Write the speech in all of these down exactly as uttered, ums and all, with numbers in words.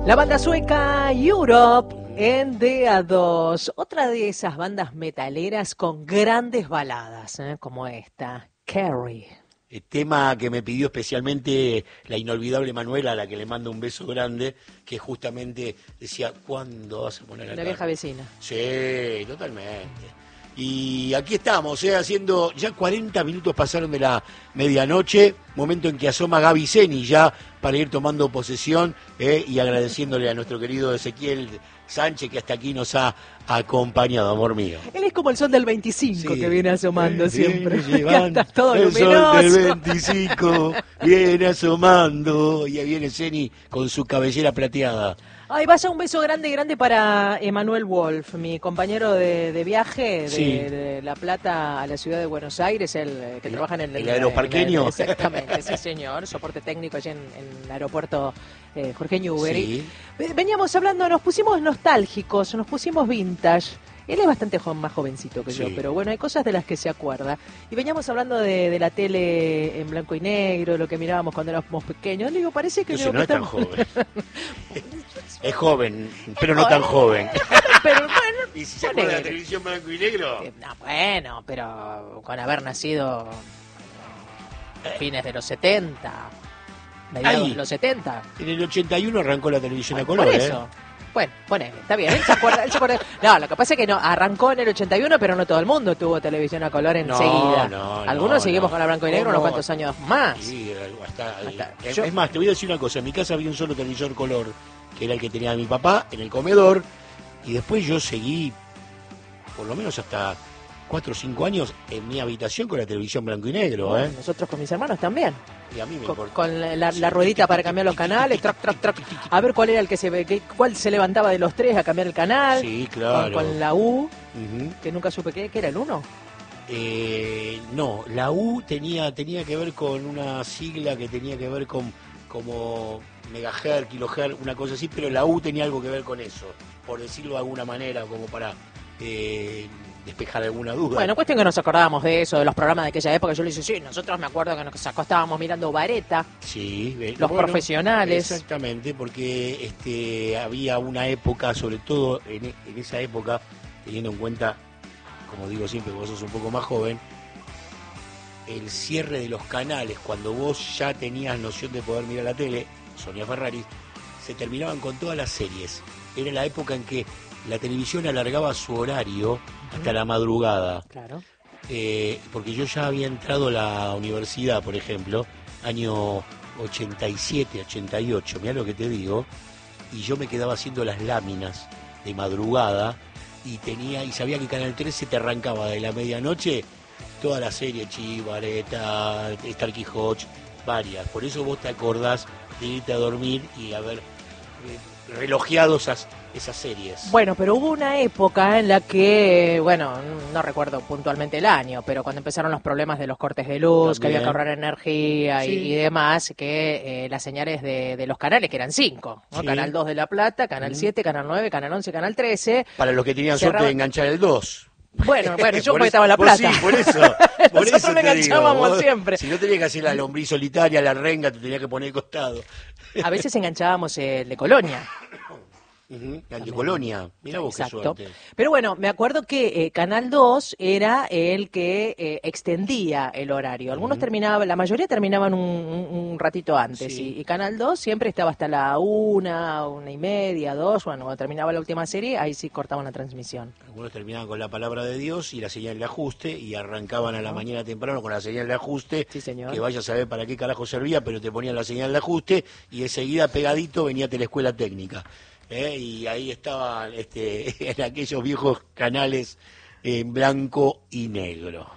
La banda sueca Europe en D A dos, otra de esas bandas metaleras con grandes baladas, ¿eh? Como esta, Carrie. El tema que me pidió especialmente la inolvidable Manuela, a la que le mando un beso grande, que justamente decía, ¿cuándo vas a poner La vieja vecina. Sí, totalmente. Y aquí estamos, ¿eh? Haciendo, ya cuarenta minutos pasaron de la medianoche, momento en que asoma Gaby Zeni ya para ir tomando posesión, ¿eh? Y agradeciéndole a nuestro querido Ezequiel Sánchez que hasta aquí nos ha acompañado, amor mío. Él es como el sol del veinticinco, sí, que viene asomando sí, siempre. Llevan, todo el luminoso. Sol del veinticinco viene asomando y ahí viene Zeni con su cabellera plateada. Ay, vaya un beso grande, grande para Emanuel Wolf, mi compañero de, de viaje de, sí. de La Plata a la ciudad de Buenos Aires, el que el, trabaja en el, el aeroparqueño. En el, exactamente, sí señor, soporte técnico allí en, en el aeropuerto eh, Jorge Newbery. Sí. Veníamos hablando, nos pusimos nostálgicos, nos pusimos vintage. Él es bastante jo más jovencito que sí. yo, pero bueno, hay cosas de las que se acuerda. Y veníamos hablando de, de la tele en blanco y negro, lo que mirábamos cuando éramos pequeños. Le digo, parece que... Yo no es estamos... tan joven. Es joven, pero no tan joven. Pero bueno, ¿y si se acuerda de la televisión blanco y negro? Eh, no, bueno, pero con haber nacido a fines de los setenta, mediados de los setenta. En el ochenta y uno arrancó la televisión bueno, a color, por eso. ¿eh? Bueno, ponele, está bien, él se acuerda, él se acuerda. No, lo que pasa es que no, arrancó en el ochenta y uno, pero no todo el mundo tuvo televisión a color enseguida. No, no, Algunos no, seguimos no. con la blanco y negro unos cuantos años más. Sí, hasta, hasta, es, yo... es más, te voy a decir una cosa, en mi casa había un solo televisor color, que era el que tenía mi papá, en el comedor, y después yo seguí, por lo menos hasta cuatro o cinco años, en mi habitación con la televisión blanco y negro, bueno, ¿eh? Nosotros con mis hermanos también. Y a mí me con, con la, la, la ruedita para cambiar los canales, trac, trac, trac, a ver cuál era el que se que, cuál se levantaba de los tres a cambiar el canal. Sí, claro. Con, con la U, uh-huh. que nunca supe qué, ¿qué era el uno? Eh, no, la U tenía tenía que ver con una sigla que tenía que ver con como megahertz, kilohertz, una cosa así, pero la U tenía algo que ver con eso, por decirlo de alguna manera, como para eh, despejar alguna duda. Bueno, cuestión que nos acordábamos de eso, de los programas de aquella época. Yo le dije, sí, nosotros me acuerdo que nos acostábamos mirando Vareta, sí, los bueno, profesionales. Exactamente, porque este había una época, sobre todo en, en esa época, teniendo en cuenta, como digo siempre, que vos sos un poco más joven, el cierre de los canales, cuando vos ya tenías noción de poder mirar la tele, Sonia Ferraris, se terminaban con todas las series. Era la época en que la televisión alargaba su horario hasta la madrugada. Claro. Eh, porque yo ya había entrado a la universidad, por ejemplo, año ochenta y siete, ochenta y ocho, mirá lo que te digo, y yo me quedaba haciendo las láminas de madrugada y tenía y sabía que Canal trece te arrancaba de la medianoche toda la serie, Chivareta, Starkey Hodge, varias. Por eso vos te acordás de irte a dormir y haber eh, relojeado esas, esas series. Bueno, pero hubo una época en la que, bueno, no recuerdo puntualmente el año, pero cuando empezaron los problemas de los cortes de luz, también, que había que ahorrar energía sí. y, y demás, que eh, las señales de, de los canales, que eran cinco, ¿no? Sí. Canal dos de La Plata, Canal mm. siete, Canal nueve, Canal once, Canal trece. Para los que tenían cerraban... suerte de enganchar el dos. Bueno, bueno, yo porque estaba en La Plata. Sí, por eso. Por eso lo enganchábamos digo, siempre. Si no tenías que hacer la lombriz solitaria, la renga, te tenías que poner de costado. A veces enganchábamos el de Colonia. Uh-huh. El de Colonia, mirá vos qué suerte. Pero bueno, me acuerdo que eh, Canal dos era el que eh, extendía el horario. Algunos uh-huh. terminaban, la mayoría terminaban un, un, un ratito antes. Sí. Y, y Canal dos siempre estaba hasta la una, una y media, dos. Bueno, cuando terminaba la última serie, ahí sí cortaban la transmisión. Algunos terminaban con la palabra de Dios y la señal de ajuste y arrancaban uh-huh. a la mañana temprano con la señal de ajuste. Sí, señor. Que vaya a saber para qué carajo servía, pero te ponían la señal de ajuste y enseguida pegadito venía Teleescuela Técnica. ¿Eh? Y ahí estaban este, en aquellos viejos canales en blanco y negro.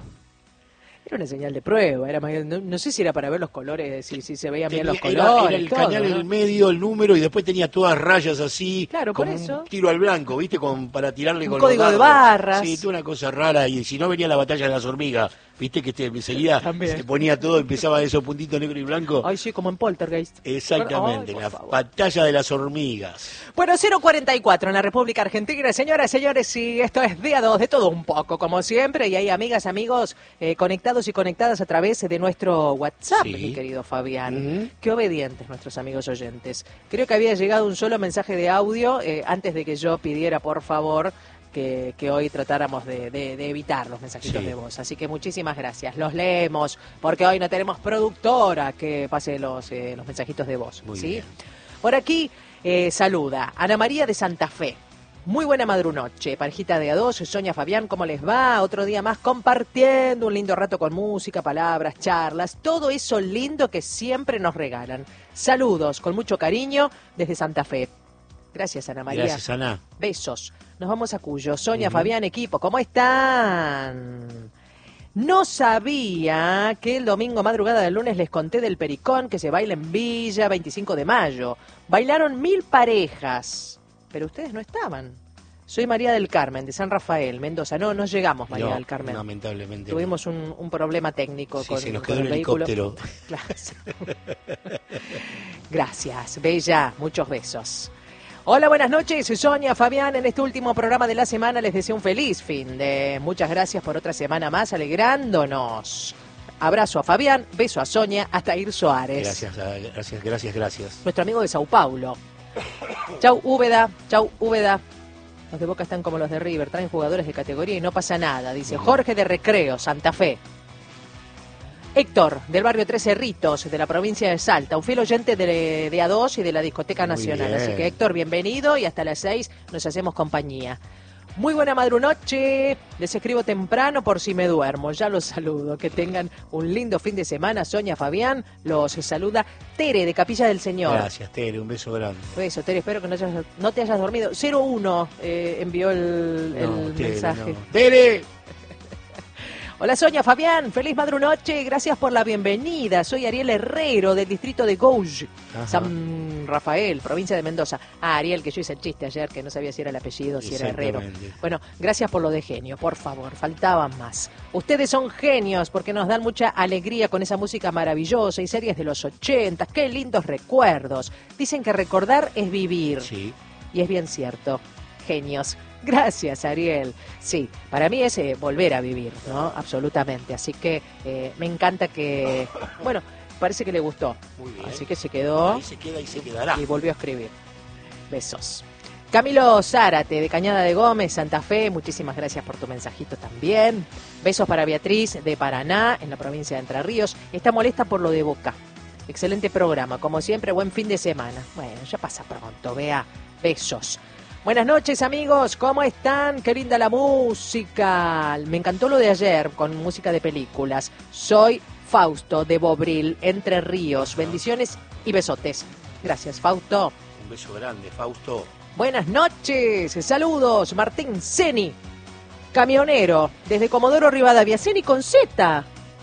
Era una señal de prueba, era no, no sé si era para ver los colores, si, si se veían tenía, bien los colores. Era, era el todo, cañal ¿no? en el medio, el número, y después tenía todas rayas así, claro, como por eso. un tiro al blanco, ¿viste? Con, para tirarle un con código los de barras. Sí, toda una cosa rara, y si no venía la batalla de las hormigas, Viste que te, enseguida se ponía todo, empezaba esos puntitos negro y blanco. Ay, sí, como en Poltergeist. Exactamente, Ay, la favor. Batalla de las hormigas. Bueno, cero cuarenta y cuatro en la República Argentina, señoras, señores, y esto es día dos de todo un poco, como siempre, y hay amigas, amigos, eh, conectados y conectadas a través de nuestro WhatsApp, sí. Mi querido Fabián. Uh-huh. Qué obedientes nuestros amigos oyentes. Creo que había llegado un solo mensaje de audio eh, antes de que yo pidiera, por favor, Que, que hoy tratáramos de, de, de evitar los mensajitos sí. de voz. Así que muchísimas gracias. Los leemos, porque hoy no tenemos productora que pase los, eh, los mensajitos de voz. Muy ¿sí? bien. Por aquí eh, saluda Ana María de Santa Fe. Muy buena madrunoche, parejita de a dos, Sonia, Fabián, ¿cómo les va? Otro día más compartiendo un lindo rato con música, palabras, charlas, todo eso lindo que siempre nos regalan. Saludos con mucho cariño desde Santa Fe. Gracias, Ana María. Gracias, Ana. Besos. Nos vamos a Cuyo. Sonia, uh-huh. Fabián, equipo, ¿cómo están? No sabía que el domingo madrugada del lunes les conté del Pericón que se baila en Villa veinticinco de mayo. Bailaron mil parejas, pero ustedes no estaban. Soy María del Carmen, de San Rafael, Mendoza. No, no llegamos, María no, del Carmen. Lamentablemente. Tuvimos no. un, un problema técnico sí, con, se nos con quedó el el helicóptero. Gracias. Gracias, Bella. Muchos besos. Hola, buenas noches, Sonia, Fabián. En este último programa de la semana les deseo un feliz fin de. Muchas gracias por otra semana más, alegrándonos. Abrazo a Fabián, beso a Sonia, hasta Ir Soares. Gracias, gracias, gracias, gracias. Nuestro amigo de Sao Paulo. Chau, Úbeda, chau, Úbeda. Los de Boca están como los de River, traen jugadores de categoría y no pasa nada, dice Jorge de Recreo, Santa Fe. Héctor, del barrio Tres Cerritos, de la provincia de Salta, un fiel oyente de, de A dos y de la Discoteca Muy Nacional. Bien. Así que, Héctor, bienvenido y hasta las seis nos hacemos compañía. Muy buena madrunoche, les escribo temprano por si me duermo, ya los saludo. Que tengan un lindo fin de semana. Sonia, Fabián, los saluda Tere, de Capilla del Señor. Gracias, Tere, un beso grande. Beso, Tere, espero que no, hayas, no te hayas dormido. cero uno eh, envió el, el no, Tere, mensaje. No. ¡Tere! Hola Sonia, Fabián, feliz madrunoche, gracias por la bienvenida. Soy Ariel Herrero, del distrito de Gouge, San Rafael, provincia de Mendoza. Ah, Ariel, que yo hice el chiste ayer, que no sabía si era el apellido, si era Herrero. Bueno, gracias por lo de genio, por favor, faltaban más. Ustedes son genios porque nos dan mucha alegría con esa música maravillosa y series de los ochenta, qué lindos recuerdos. Dicen que recordar es vivir. Sí. Y es bien cierto, genios. Gracias, Ariel. Sí, para mí es eh, volver a vivir, ¿no? Absolutamente. Así que eh, me encanta que... Bueno, parece que le gustó. Muy bien. Así que se quedó... Ahí se queda y se quedará. Y volvió a escribir. Besos. Camilo Zárate, de Cañada de Gómez, Santa Fe. Muchísimas gracias por tu mensajito también. Besos para Beatriz, de Paraná, en la provincia de Entre Ríos. Está molesta por lo de Boca. Excelente programa. Como siempre, buen fin de semana. Bueno, ya pasa pronto, Bea. Besos. Buenas noches, amigos, ¿cómo están? Qué linda la música. Me encantó lo de ayer con música de películas. Soy Fausto de Bobril, Entre Ríos. Bendiciones y besotes. Gracias, Fausto. Un beso grande, Fausto. Buenas noches, saludos. Martín Ceni, camionero, desde Comodoro Rivadavia. Ceni con Z.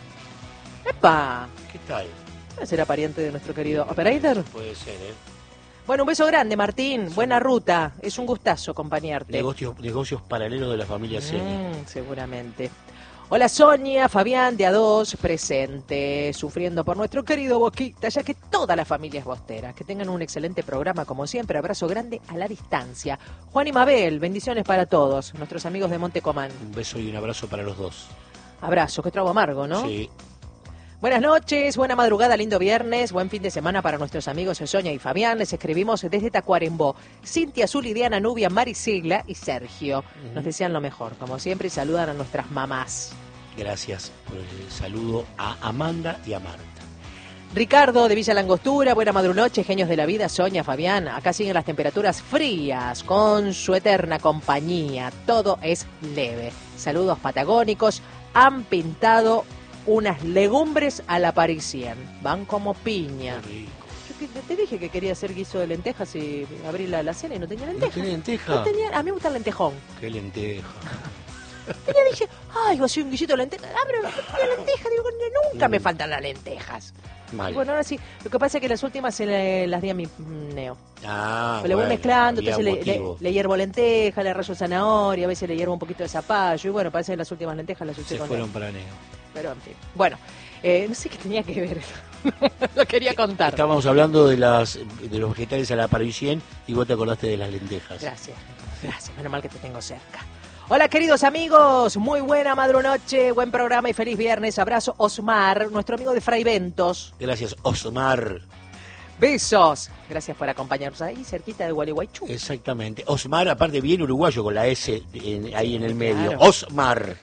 ¡Epa! ¿Qué tal? ¿Será pariente de nuestro querido operator? Puede ser, ¿eh? Bueno, un beso grande, Martín. Sí. Buena ruta. Es un gustazo acompañarte. Negocios, negocios paralelos de la familia Ceni. Mm, seguramente. Hola, Sonia, Fabián, de A dos, presente, sufriendo por nuestro querido Boquita, ya que toda la familia es bostera. Que tengan un excelente programa, como siempre. Abrazo grande a la distancia. Juan y Mabel, bendiciones para todos, nuestros amigos de Montecomán. Un beso y un abrazo para los dos. Abrazo, qué trago amargo, ¿no? Sí. Buenas noches, buena madrugada, lindo viernes, buen fin de semana para nuestros amigos Sonia y Fabián. Les escribimos desde Tacuarembó. Cintia, Azul, Lidiana, Nubia, Maricela y Sergio. Uh-huh. Nos desean lo mejor, como siempre, y saludan a nuestras mamás. Gracias por el saludo a Amanda y a Marta. Ricardo de Villa Langostura, buena madrunoche, genios de la vida, Sonia, Fabián. Acá siguen las temperaturas frías con su eterna compañía. Todo es leve. Saludos patagónicos. Han pintado unas legumbres a la parisien. Van como piña. Yo te, te dije que quería hacer guiso de lentejas y abrí la, la cena y no tenía lentejas. ¿No tenía lenteja? No tenía, a mí me gusta el lentejón. ¿Qué lenteja? Y ya dije, ay, voy a hacer un guisito de lentejas. Ah, pero no tenía lentejas. Digo, nunca mm. me faltan las lentejas. Mal. Y bueno, ahora sí. Lo que pasa es que las últimas se le, las di a mi neo. Ah, le bueno, voy mezclando, entonces le, le, le hiervo lenteja, le rayo zanahoria, a veces le hiervo un poquito de zapallo. Y bueno, parece que las últimas lentejas las usé se con fueron él. para neo. pero en fin. Bueno, eh, no sé qué tenía que ver. Lo quería contar. Estábamos hablando de las de los vegetales a la parisien y vos te acordaste de las lentejas. Gracias, gracias. Menos mal que te tengo cerca. Hola, queridos amigos. Muy buena madrunoche, buen programa y feliz viernes. Abrazo, Osmar, nuestro amigo de Fray Ventos. Gracias, Osmar. Besos. Gracias por acompañarnos ahí, cerquita de Gualeguaychú. Exactamente. Osmar, aparte bien uruguayo, con la S en, ahí en el medio. Claro. Osmar.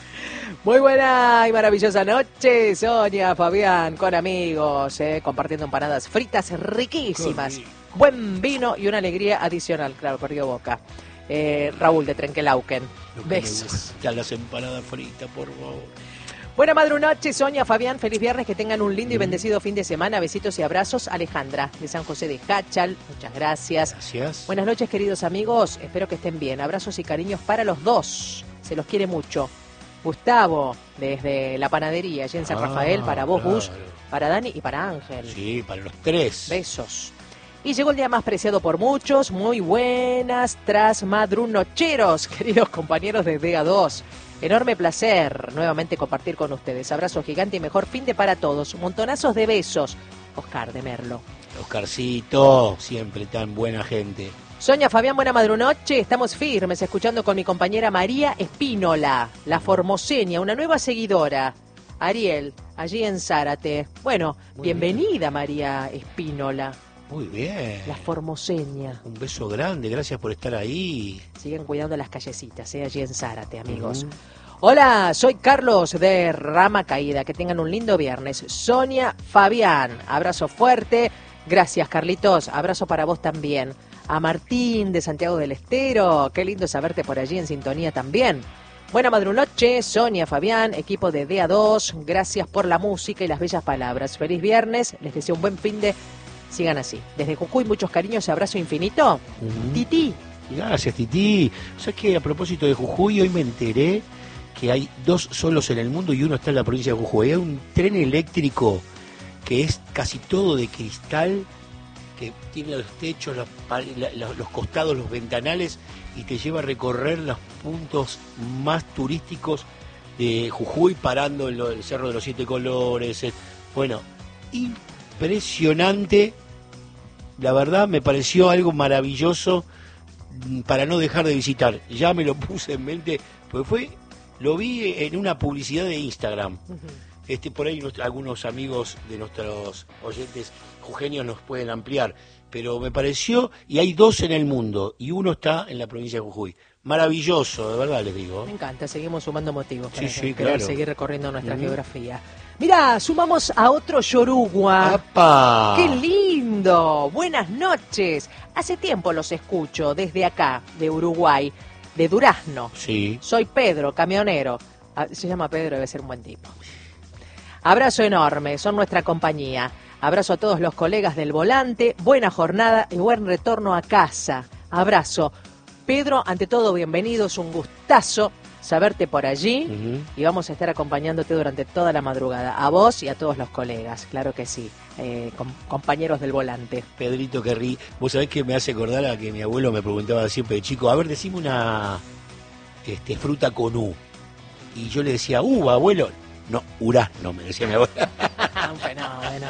Muy buena y maravillosa noche, Sonia, Fabián, con amigos, eh, compartiendo empanadas fritas riquísimas. Buen vino y una alegría adicional, claro, perdió boca. Eh, Raúl de Trenquelauquen. Besos. Ya las empanadas fritas, por favor. Buena madrunoche, Sonia, Fabián, feliz viernes, que tengan un lindo y bendecido fin de semana. Besitos y abrazos. Alejandra, de San José de Hachal, muchas gracias. Gracias. Buenas noches, queridos amigos, espero que estén bien. Abrazos y cariños para los dos, se los quiere mucho. Gustavo, desde la panadería, allí en San Ah, Rafael, para vos, claro. Gus, para Dani y para Ángel. Sí, para los tres. Besos. Y llegó el día más preciado por muchos. Muy buenas tras madrunocheros, queridos compañeros de D A dos. Enorme placer nuevamente compartir con ustedes. Abrazo gigante y mejor fin de para todos. Montonazos de besos. Oscar de Merlo. Oscarcito, siempre tan buena gente. Sonia, Fabián, buena madrunoche. Estamos firmes escuchando con mi compañera María Espínola, la formoseña, una nueva seguidora. Ariel, allí en Zárate. Bueno, Muy bienvenida bien. María Espínola, Muy bien. la formoseña. Un beso grande, gracias por estar ahí. Siguen cuidando las callecitas, ¿eh? Allí en Zárate, amigos. Ujú. Hola, soy Carlos de Rama Caída. Que tengan un lindo viernes. Sonia, Fabián, abrazo fuerte. Gracias, Carlitos. Abrazo para vos también. A Martín de Santiago del Estero. Qué lindo saberte por allí en sintonía también. Buena madrunoche, Sonia, Fabián, equipo de D A dos. Gracias por la música y las bellas palabras. Feliz viernes. Les deseo un buen fin de... Sigan así. Desde Jujuy, muchos cariños y abrazo infinito. Ujú. Titi. Gracias, Titi. O sea que a propósito de Jujuy, hoy me enteré que hay dos solos en el mundo y uno está en la provincia de Jujuy. Hay un tren eléctrico que es casi todo de cristal, que tiene los techos, los, pa- la- la- los costados, los ventanales, y te lleva a recorrer los puntos más turísticos de Jujuy, parando en lo- el Cerro de los Siete Colores. eh. Bueno, impresionante. La verdad me pareció algo maravilloso mm, para no dejar de visitar. Ya me lo puse en mente, pues fue, lo vi en una publicidad de Instagram. Este, por ahí nuestro- algunos amigos de nuestros oyentes jujeños nos pueden ampliar, pero me pareció, y hay dos en el mundo, y uno está en la provincia de Jujuy. Maravilloso, de verdad les digo. Me encanta, seguimos sumando motivos para Sí, sí, querer claro. seguir recorriendo nuestra Ujú. geografía. Mira, sumamos a otro Yorugua. ¡Apa! ¡Qué lindo! Buenas noches. Hace tiempo los escucho desde acá, de Uruguay, de Durazno. Sí. Soy Pedro, camionero. Ah, se llama Pedro, debe ser un buen tipo. Abrazo enorme, son nuestra compañía. Abrazo a todos los colegas del volante. Buena jornada y buen retorno a casa. Abrazo. Pedro, ante todo, bienvenido. Es un gustazo saberte por allí. Ujú. Y vamos a estar acompañándote durante toda la madrugada. A vos y a todos los colegas, claro que sí. Eh, com- compañeros del volante. Pedrito que rí. Vos sabés que me hace acordar a que mi abuelo me preguntaba siempre de chico, a ver, decime una este, fruta con U. Y yo le decía, uva, abuelo. No, urazno, me decía mi abuelo. Un fenómeno.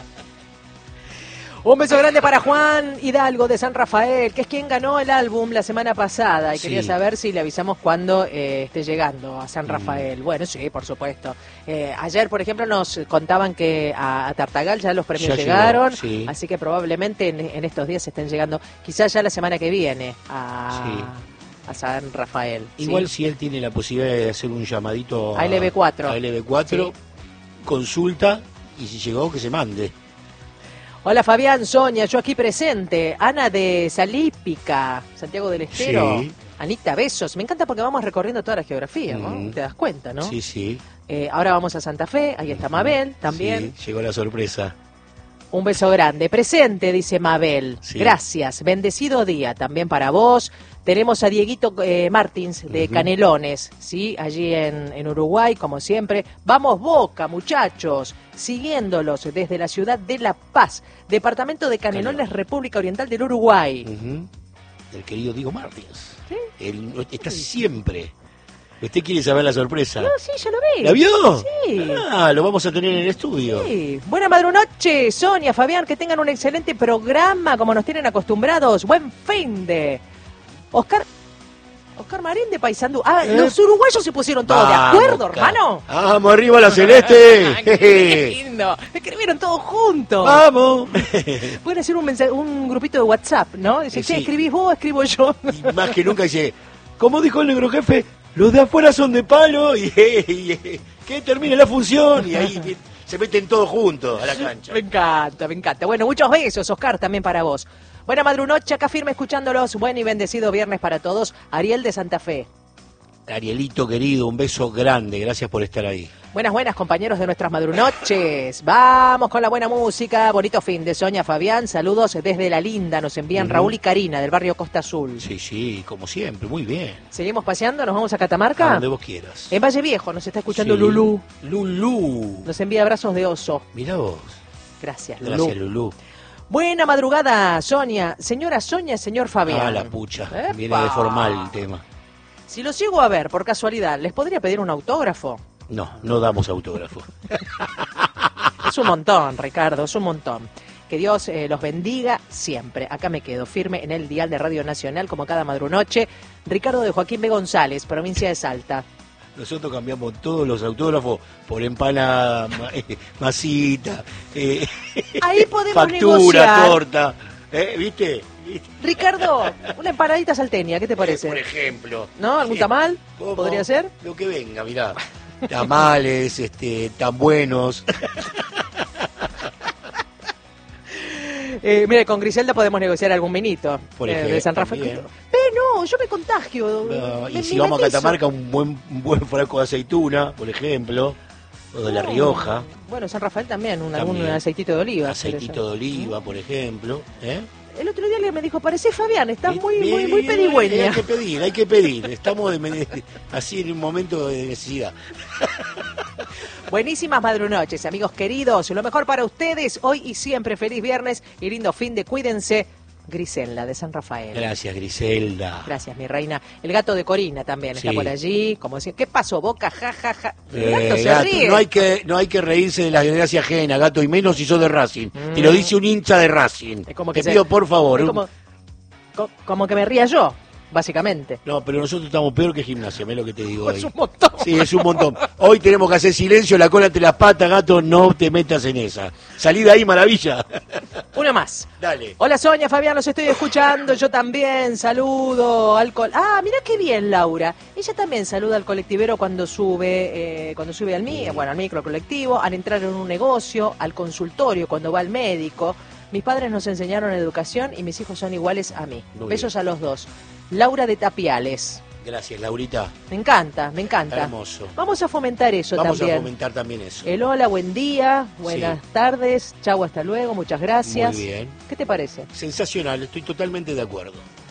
Un beso grande para Juan Hidalgo de San Rafael, que es quien ganó el álbum la semana pasada. Y Sí. quería saber si le avisamos cuando eh, esté llegando a San Mm. Rafael. Bueno, sí, por supuesto. Eh, ayer, por ejemplo, nos contaban que a, a Tartagal ya los premios Ya llegó, llegaron. sí. Así que probablemente en, en estos días estén llegando, quizás ya la semana que viene, a, a San Rafael. ¿sí? Igual si él tiene la posibilidad de hacer un llamadito A L B cuatro. a L B cuatro, Sí. consulta, y si llegó, que se mande. Hola Fabián, Sonia, yo aquí presente. Ana de Salípica, Santiago del Estero. Sí. Anita, besos. Me encanta porque vamos recorriendo toda la geografía, ¿no? Mm. Te das cuenta, ¿no? Sí, sí. Eh, ahora vamos a Santa Fe, ahí está Mabel también. Sí, llegó la sorpresa. Un beso grande. Presente, dice Mabel. Sí. Gracias. Bendecido día también para vos. Tenemos a Dieguito eh, Martins de Ujú. Canelones, ¿sí? Allí en, en Uruguay, como siempre. Vamos Boca, muchachos. Siguiéndolos desde la ciudad de La Paz, departamento de Canelones, Canelones. República Oriental del Uruguay. Ujú. El querido Diego Martins. ¿Sí? Él no- está siempre. ¿Usted quiere saber la sorpresa? No, sí, yo lo vi. ¿La vio? Sí. Ah, lo vamos a tener en el estudio. Sí. Buena madrunoche, Sonia, Fabián, que tengan un excelente programa como nos tienen acostumbrados. Buen fin de... Oscar... Oscar Marín de Paysandú. Ah, ¿Eh? Los uruguayos se pusieron todos vamos, de acuerdo, Oscar. Hermano. ¡Vamos, arriba la celeste! ¡Qué lindo! Escribieron todos juntos. ¡Vamos! Pueden hacer un, mensaje, un grupito de WhatsApp, ¿no? Dice, sí. ¿Escribís vos o escribo yo? Y más que nunca dice, como dijo el negro jefe, los de afuera son de palo y, y, y que termine la función. Y ahí se meten todos juntos a la cancha. Me encanta, me encanta. Bueno, muchos besos, Oscar, también para vos. Buena madrunoche, acá firme escuchándolos. Buen y bendecido viernes para todos. Ariel de Santa Fe. Arielito querido, un beso grande. Gracias por estar ahí. Buenas, buenas, compañeros de nuestras madrunoches. Vamos con la buena música. Bonito fin de Sonia, Fabián. Saludos desde La Linda. Nos envían uh-huh. Raúl y Karina del barrio Costa Azul. Sí, sí, como siempre. Muy bien. ¿Seguimos paseando? ¿Nos vamos a Catamarca? A donde vos quieras. En Valle Viejo nos está escuchando sí. Lulú. Lulú. Nos envía abrazos de oso. Mirá vos. Gracias, Lulú. Gracias, Lulú. Buena madrugada, Sonia. Señora Sonia, señor Fabián. Ah, la pucha. ¡Epa! Viene de formal el tema. Si los llego a ver, por casualidad, ¿les podría pedir un autógrafo? No, no damos autógrafo. Es un montón, Ricardo, es un montón. Que Dios eh, los bendiga siempre. Acá me quedo firme en el dial de Radio Nacional, como cada madrunoche. Ricardo de Joaquín B. González, provincia de Salta. Nosotros cambiamos todos los autógrafos por empanada, masita, eh, ahí podemos factura, negociar. Torta, ¿eh? ¿Viste? ¿Viste? Ricardo, una empanadita salteña, ¿qué te parece? Eh, por ejemplo. ¿No? ¿Algún tamal? ¿Cómo? ¿Podría ser? Lo que venga, mirá. Tamales, este, tan buenos. Eh, mire, con Griselda podemos negociar algún vinito por ejemplo, eh, de San Rafael. Pero no, yo me contagio. No, y me, si me vamos matizo. a Catamarca, un buen, un buen frasco de aceituna, por ejemplo, o de La Rioja. Bueno, San Rafael también, un, también. algún aceitito de oliva. Aceitito de oliva, por ejemplo. ¿eh? El otro día me dijo, parecés Fabián, estás muy, bien, muy, muy pedigüeña. Hay que pedir, hay que pedir. Estamos de, así en un momento de necesidad. Buenísimas madrunoches, amigos queridos. Lo mejor para ustedes hoy y siempre. Feliz viernes y lindo fin de cuídense. Griselda de San Rafael. Gracias, Griselda. Gracias, mi reina. El gato de Corina también sí. está por allí. Como decía, ¿qué pasó, Boca? Ja, ja, ja. El eh, gato se gato, ríe. No hay que, no hay que reírse de la desgracia ajena, gato, y menos si sos de Racing. Mm. Te lo dice un hincha de Racing. Es como que Te se... pido, por favor. Es como, co como que me ría yo. Básicamente. No, pero nosotros estamos peor que Gimnasia, me es lo que te digo. Es ahí. un montón. Sí, es un montón. Hoy tenemos que hacer silencio, la cola entre las patas, gato, no te metas en esa. Salí de ahí, maravilla. Una más. Dale. Hola Sonia, Fabián, los estoy escuchando, yo también, saludo al col... Ah, mira qué bien, Laura. Ella también saluda al colectivero cuando sube, eh, cuando sube al mi... bueno, al micro colectivo, al entrar en un negocio, al consultorio, cuando va al médico. Mis padres nos enseñaron educación y mis hijos son iguales a mí. Muy Besos bien. A los dos. Laura de Tapiales. Gracias, Laurita. Me encanta, me encanta. Hermoso. Vamos a fomentar eso Vamos también. Vamos a fomentar también eso. El hola, buen día, buenas sí. tardes, chau, hasta luego, muchas gracias. Muy bien. ¿Qué te parece? Sensacional, estoy totalmente de acuerdo.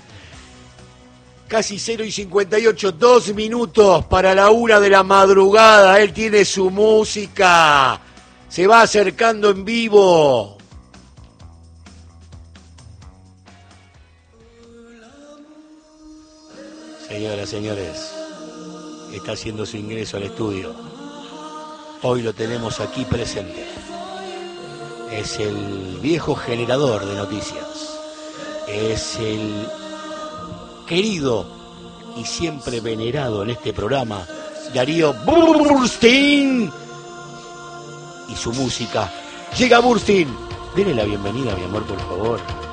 Casi cero y cincuenta y ocho, dos minutos para la una de la madrugada. Él tiene su música. Se va acercando en vivo. Señoras, señores, está haciendo su ingreso al estudio. Hoy lo tenemos aquí presente. Es el viejo generador de noticias. Es el querido y siempre venerado en este programa, Darío Burstein. Y su música. Llega Burstein. Dele la bienvenida, mi amor, por favor.